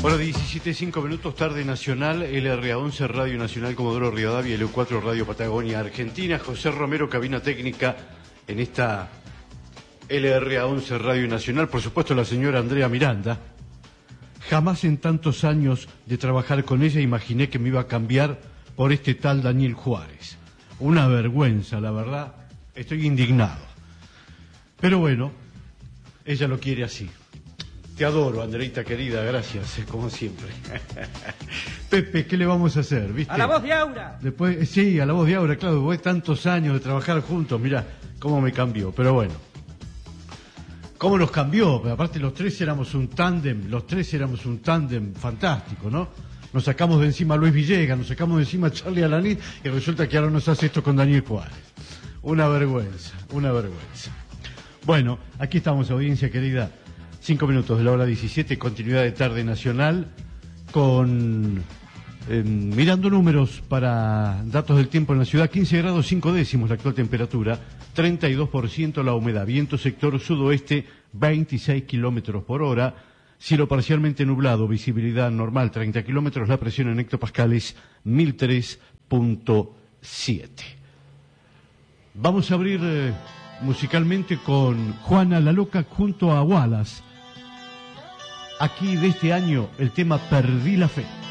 Bueno, 17:05, tarde nacional, LRA11, Radio Nacional Comodoro Rivadavia, LU4, Radio Patagonia, Argentina. José Romero, cabina técnica en esta LRA11, Radio Nacional. Por supuesto, la señora Andrea Miranda. Jamás en tantos años de trabajar con ella imaginé que me iba a cambiar por este tal Daniel Juárez. Una vergüenza, la verdad. Estoy indignado. Pero bueno, ella lo quiere así. Te adoro, Andreita querida, gracias, como siempre. Pepe, ¿qué le vamos a hacer? ¿Viste? ¡A la voz de Aura! Después, sí, a la voz de Aura, claro, después de tantos años de trabajar juntos, mirá cómo me cambió, pero bueno. ¿Cómo nos cambió? Aparte los tres éramos un tándem fantástico, ¿no? Nos sacamos de encima a Luis Villegas, nos sacamos de encima a Charlie Alanís y resulta que ahora nos hace esto con Daniel Juárez. Una vergüenza, una vergüenza. Bueno, aquí estamos, audiencia querida. 5 minutos de la hora 17, continuidad de tarde nacional, con mirando números para datos del tiempo en la ciudad. 15 grados 5 décimos la actual temperatura, 32% la humedad, viento sector sudoeste 26 kilómetros por hora, cielo parcialmente nublado, visibilidad normal 30 kilómetros, la presión en hectopascales 1003.7. Vamos a abrir musicalmente con Juana la Loca junto a Wallace. Aquí de este año el tema Perdí la Fe.